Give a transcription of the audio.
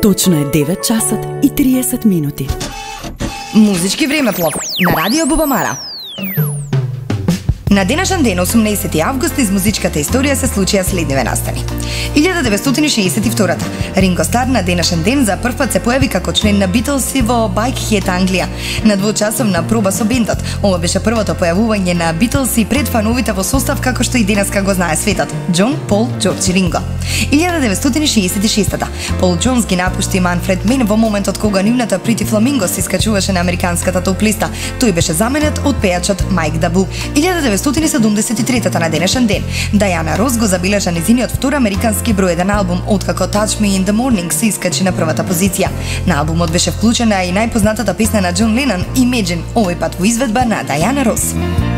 Точно е 9 часот и 30 минути. Музички времеплов на Радио Бубамара. На денешен ден, 18 август, из музичката историја се случија следниве настани. 1962 Ринго Стар на денешен ден за прв пат се појави како член на Битлси во Бајкхед, Англија, на двучасовна проба со бендот. Ова беше првото појавување на Битлси пред фановите во состав како што и денеска го знае светот: Џон, Пол, Џорџ и Ринго. 1966 Пол Џонс ги напушти Манфред Мен во моментот кога нивната Pretty Flamingo се искачуваше на американската топ-листа. Тој беше заменет од пејачот Майк Дабу. 1973 на денешен ден Дајана Рос го забележа незиниот втор американски број 1 албум, откако Touch Me in the Morning се искачи на првата позиција. На албумот беше вклучена и најпознатата песна на Џон Ленон, Imagine, овој пат во изведба на Дајана Рос.